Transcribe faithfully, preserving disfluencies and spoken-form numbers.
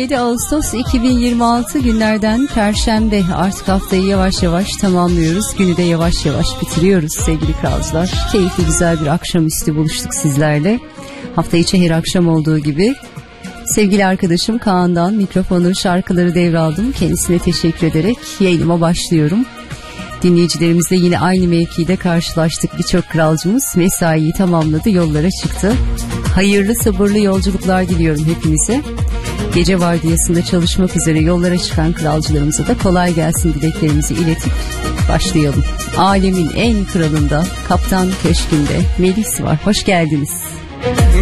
yedi Ağustos iki bin yirmi altı günlerden Perşembe. Artık haftayı yavaş yavaş tamamlıyoruz. Günü de yavaş yavaş bitiriyoruz sevgili kralcılar. Keyifli güzel bir akşamüstü buluştuk sizlerle. Hafta içi her akşam olduğu gibi. Sevgili arkadaşım Kaan'dan mikrofonu, şarkıları devraldım. Kendisine teşekkür ederek yayınıma başlıyorum. Dinleyicilerimizle yine aynı mevkide karşılaştık. Birçok kralcımız mesaiyi tamamladı, yollara çıktı. Hayırlı, sabırlı yolculuklar diliyorum hepinize. Gece vardiyasında çalışmak üzere yollara çıkan kralcılarımıza da kolay gelsin dileklerimizi iletip başlayalım. Alemin en kralında, Kaptan Köşkü'nde Melis var. Hoş geldiniz.